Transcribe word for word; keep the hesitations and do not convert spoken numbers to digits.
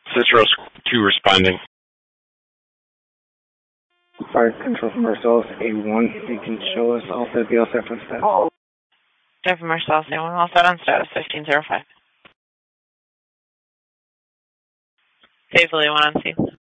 Cicero two responding. Fire control from Marcellus A one. You can show us all set. The all set for status. Jeff Marcellus A one, all set on status fifteen oh five. Safely one on scene.